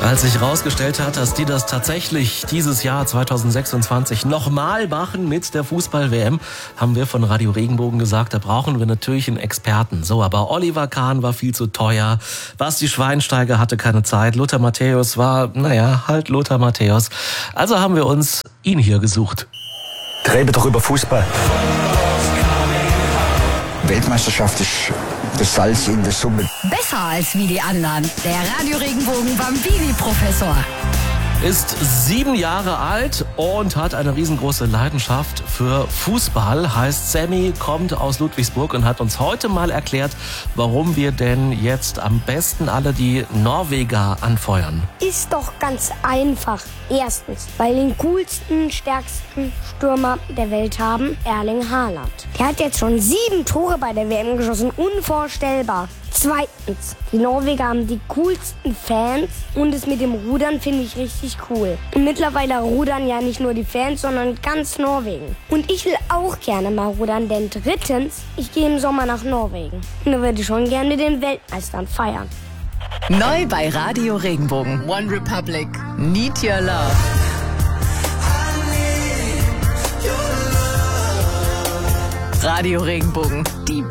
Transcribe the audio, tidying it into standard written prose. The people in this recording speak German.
Als sich herausgestellt hat, dass die das tatsächlich dieses Jahr 2026 nochmal machen mit der Fußball-WM, haben wir von Radio Regenbogen gesagt, da brauchen wir natürlich einen Experten. So, aber Oliver Kahn war viel zu teuer. Basti Schweinsteiger hatte keine Zeit. Lothar Matthäus war, halt Lothar Matthäus. Also haben wir uns ihn hier gesucht. Reden doch über Fußball. Weltmeisterschaft ist das Salz in der Suppe. Besser als wie die anderen. Der Radio Regenbogen Bambini-Professor. Ist 7 Jahre alt und hat eine riesengroße Leidenschaft für Fußball. Heißt Sammy, kommt aus Ludwigsburg und hat uns heute mal erklärt, warum wir denn jetzt am besten alle die Norweger anfeuern. Ist doch ganz einfach. Erstens, weil wir den coolsten, stärksten Stürmer der Welt haben, Erling Haaland. Der hat jetzt schon 7 Tore bei der WM geschossen. Unvorstellbar. Zweitens, die Norweger haben die coolsten Fans und es mit dem Rudern finde ich richtig cool. Und mittlerweile rudern ja nicht nur die Fans, sondern ganz Norwegen. Und ich will auch gerne mal rudern, denn drittens, ich gehe im Sommer nach Norwegen. Und da würde ich schon gerne den Weltmeistern feiern. Neu bei Radio Regenbogen. One Republic. Need Your Love. Radio Regenbogen. Die